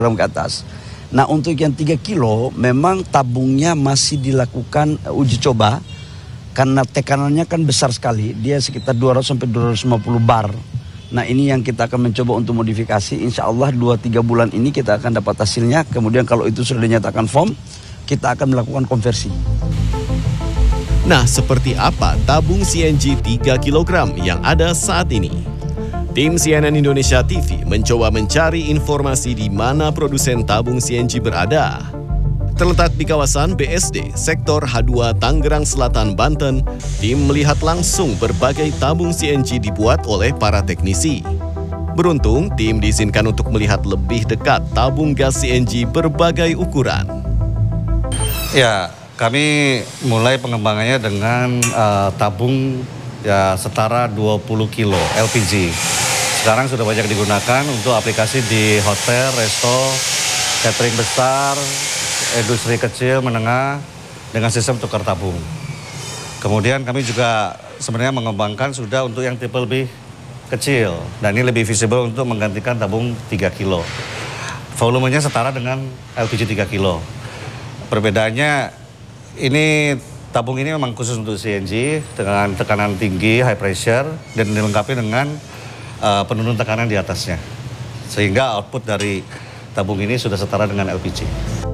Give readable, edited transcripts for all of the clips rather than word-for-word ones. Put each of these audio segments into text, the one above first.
ke atas. Nah untuk yang 3 kilo memang tabungnya masih dilakukan uji coba karena tekanannya kan besar sekali, dia sekitar 200 sampai 250 bar. Nah ini yang kita akan mencoba untuk modifikasi, insya Allah 2-3 bulan ini kita akan dapat hasilnya, kemudian kalau itu sudah dinyatakan firm, kita akan melakukan konversi. Nah seperti apa tabung CNG 3 kg yang ada saat ini? Tim CNN Indonesia TV mencoba mencari informasi di mana produsen tabung CNG berada. Terletak di kawasan BSD, sektor H2 Tangerang Selatan, Banten, tim melihat langsung berbagai tabung CNG dibuat oleh para teknisi. Beruntung, tim diizinkan untuk melihat lebih dekat tabung gas CNG berbagai ukuran. Ya, kami mulai pengembangannya dengan tabung ya setara 20 kilo LPG. Sekarang sudah banyak digunakan untuk aplikasi di hotel, resto, catering besar, industri kecil, menengah, dengan sistem tukar tabung. Kemudian kami juga sebenarnya mengembangkan sudah untuk yang tipe lebih kecil. Dan ini lebih visible untuk menggantikan tabung 3 kilo. Volumenya setara dengan LPG 3 kilo. Perbedaannya, ini tabung ini memang khusus untuk CNG dengan tekanan tinggi, high pressure, dan dilengkapi dengan penurun tekanan di atasnya. Sehingga output dari tabung ini sudah setara dengan LPG.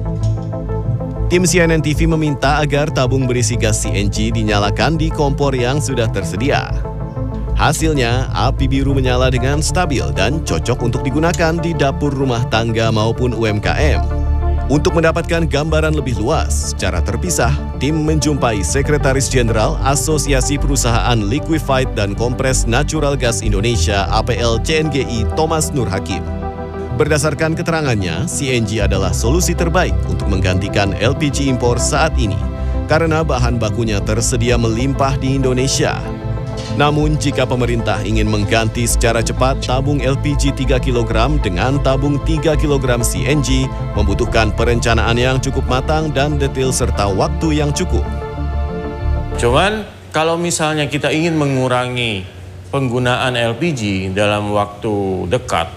Tim CNN TV meminta agar tabung berisi gas CNG dinyalakan di kompor yang sudah tersedia. Hasilnya, api biru menyala dengan stabil dan cocok untuk digunakan di dapur rumah tangga maupun UMKM. Untuk mendapatkan gambaran lebih luas, secara terpisah, tim menjumpai Sekretaris Jenderal Asosiasi Perusahaan Liquefied dan Kompres Natural Gas Indonesia APL CNGI Thomas Nur Hakim. Berdasarkan keterangannya, CNG adalah solusi terbaik untuk menggantikan LPG impor saat ini, karena bahan bakunya tersedia melimpah di Indonesia. Namun, jika pemerintah ingin mengganti secara cepat tabung LPG 3 kg dengan tabung 3 kg CNG, membutuhkan perencanaan yang cukup matang dan detail serta waktu yang cukup. Cuman, kalau misalnya kita ingin mengurangi penggunaan LPG dalam waktu dekat,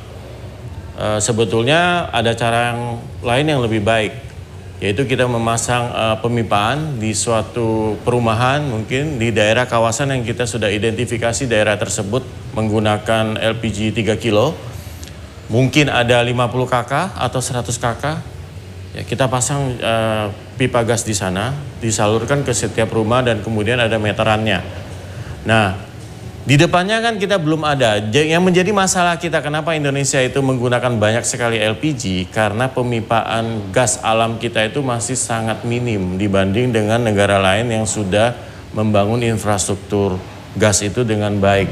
sebetulnya ada cara yang lain yang lebih baik, yaitu kita memasang pemipaan di suatu perumahan, mungkin di daerah kawasan yang kita sudah identifikasi daerah tersebut menggunakan LPG 3 kilo. Mungkin ada 50 KK atau 100 KK. Ya, kita pasang pipa gas di sana, disalurkan ke setiap rumah dan kemudian ada meterannya. Nah, di depannya kan kita belum ada. Yang menjadi masalah kita kenapa Indonesia itu menggunakan banyak sekali LPG, karena pemipaan gas alam kita itu masih sangat minim dibanding dengan negara lain yang sudah membangun infrastruktur gas itu dengan baik.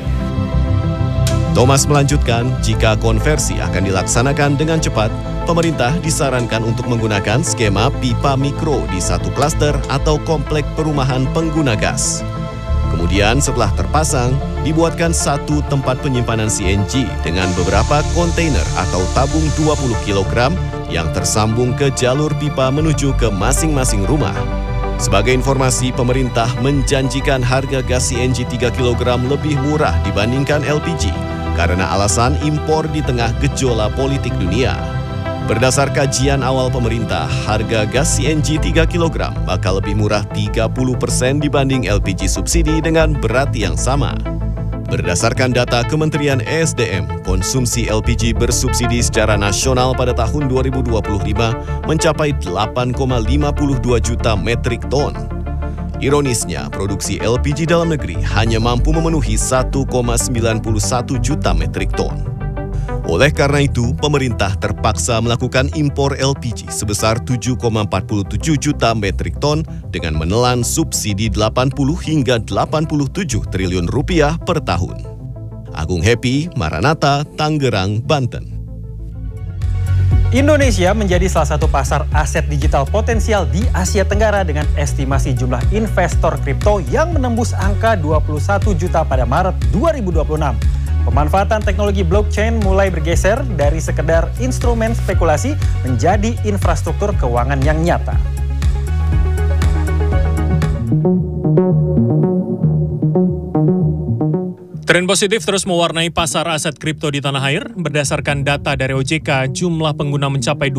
Thomas melanjutkan, jika konversi akan dilaksanakan dengan cepat, pemerintah disarankan untuk menggunakan skema pipa mikro di satu klaster atau komplek perumahan pengguna gas. Kemudian setelah terpasang, dibuatkan satu tempat penyimpanan CNG dengan beberapa kontainer atau tabung 20 kg yang tersambung ke jalur pipa menuju ke masing-masing rumah. Sebagai informasi, pemerintah menjanjikan harga gas CNG 3 kg lebih murah dibandingkan LPG karena alasan impor di tengah gejolak politik dunia. Berdasar kajian awal pemerintah, harga gas CNG 3 kg bakal lebih murah 30% dibanding LPG subsidi dengan berat yang sama. Berdasarkan data Kementerian ESDM, konsumsi LPG bersubsidi secara nasional pada tahun 2025 mencapai 8,52 juta metrik ton. Ironisnya, produksi LPG dalam negeri hanya mampu memenuhi 1,91 juta metrik ton. Oleh karena itu, pemerintah terpaksa melakukan impor LPG sebesar 7,47 juta metrik ton dengan menelan subsidi 80 hingga 87 triliun rupiah per tahun. Agung Happy, Maranatha, Tangerang, Banten. Indonesia menjadi salah satu pasar aset digital potensial di Asia Tenggara dengan estimasi jumlah investor kripto yang menembus angka 21 juta pada Maret 2026. Pemanfaatan teknologi blockchain mulai bergeser dari sekedar instrumen spekulasi menjadi infrastruktur keuangan yang nyata. Tren positif terus mewarnai pasar aset kripto di tanah air. Berdasarkan data dari OJK, jumlah pengguna mencapai